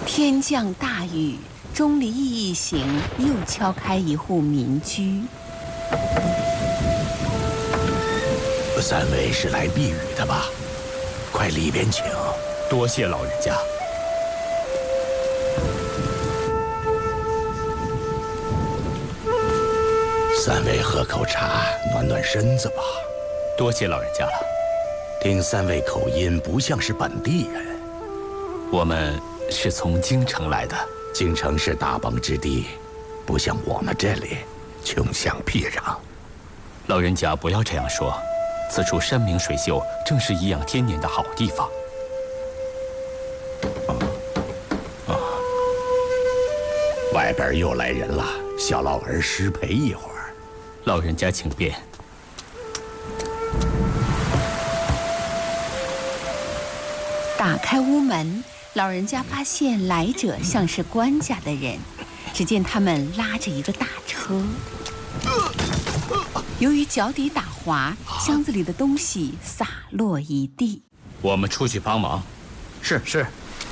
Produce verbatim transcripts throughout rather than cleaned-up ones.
天降大雨，钟离义一行又敲开一户民居。 三位是来避雨的吧？快里边请。 多谢老人家。 三位喝口茶，暖暖身子吧。 多谢老人家了。 听三位口音不像是本地人。 我们是从京城来的。 京城是大邦之地，不像我们这里穷乡僻壤。 老人家不要这样说，此处山明水秀，正是颐养天年的好地方。 啊啊！外边又来人了，小老儿失陪一会儿。 老人家请便。 打开屋门，老人家发现来者像是官家的人。只见他们拉着一个大车，由于脚底打滑，箱子里的东西洒落一地。 我们出去帮忙。 是是。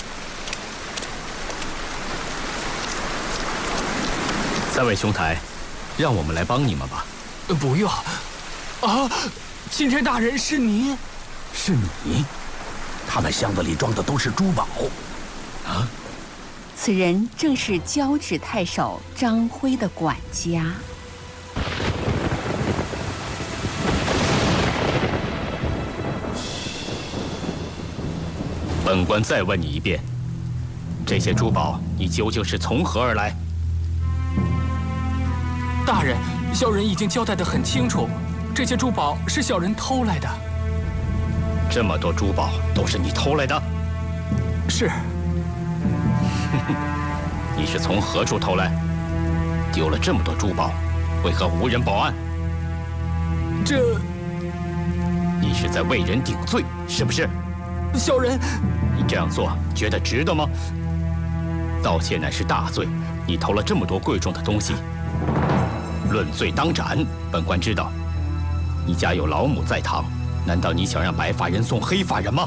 三位兄台，让我们来帮你们吧。 不用。啊，钦差大人是您？ 是你？他们箱子里装的都是珠宝。啊？ 此人正是交趾太守张辉的管家。 本官再问你一遍，这些珠宝你究竟是从何而来？ 大人，小人已经交代得很清楚，这些珠宝是小人偷来的。 这么多珠宝都是你偷来的？ 是。 你是从何处偷来？丢了这么多珠宝，为何无人报案？ 这…… 你是在为人顶罪，是不是？ 小人…… 你这样做觉得值得吗？盗窃乃是大罪，你偷了这么多贵重的东西，论罪当斩。本官知道，你家有老母在堂，难道你想让白发人送黑发人吗？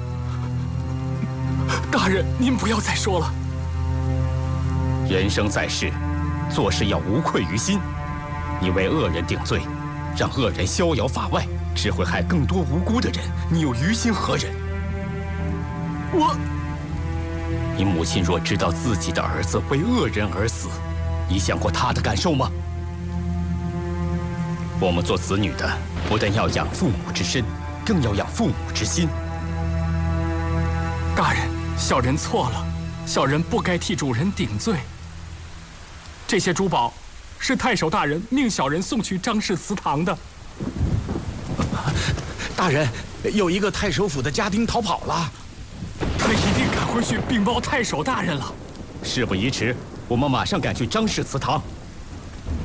大人，您不要再说了。 人生在世，做事要无愧于心。你为恶人顶罪，让恶人逍遥法外，只会害更多无辜的人。你又于心何忍？ 我…… 你母亲若知道自己的儿子为恶人而死，你想过她的感受吗？我们做子女的，不但要养父母之身，更要养父母之心。 大人，小人错了，小人不该替主人顶罪。这些珠宝是太守大人命小人送去张氏祠堂的。 大人，有一个太守府的家丁逃跑了， 他一定赶回去禀报太守大人了。 事不宜迟，我们马上赶去张氏祠堂。